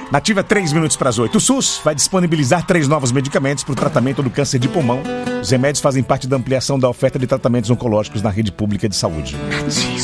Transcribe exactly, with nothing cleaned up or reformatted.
Nativa, três minutos para as oito. O SUS vai disponibilizar três novos medicamentos para o tratamento do câncer de pulmão. Os remédios fazem parte da ampliação da oferta de tratamentos oncológicos na rede pública de saúde.